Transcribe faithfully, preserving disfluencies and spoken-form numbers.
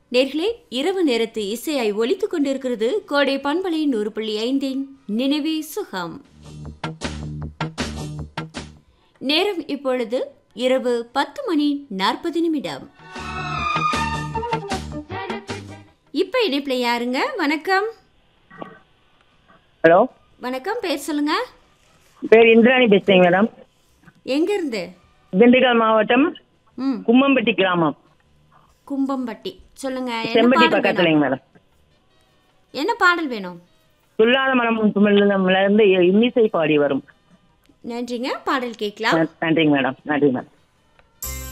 நேர்களே, இரவு நேரத்து இசையாய் ஒலித்துக் கொண்டிருக்கிறது கோடை பண்பலை நூறு புள்ளி ஐந்தின் நினைவே சுகம். நேரம் இப்பொழுது இரவு பத்து மணி நாற்பது நிமிடம். இப்ப இணைப்புல யாருங்க? வணக்கம். ஹலோ, வணக்கம். பேர் சொல்லுங்க. பேர் இந்திராணி பேசுறீங்க மேடம். எங்க இருந்து? திண்டுக்கல் மாவட்டம் ம் கும்மம்பட்டி கிராமம், கும்பம்பட்டி. சொல்லுங்க. என்ன செம்பட்டி பாடல் பக்கத்துலங்க வேணும்? மேடம். என்ன பாடல் வேணும்? துல்லாத மனம் துமிழ்ல இருந்து இன்னிசை பாடி வரும். நன்றிங்க. பாடல் கேட்கலாம். நன்றிங்க மேடம். நன்றி மேடம்.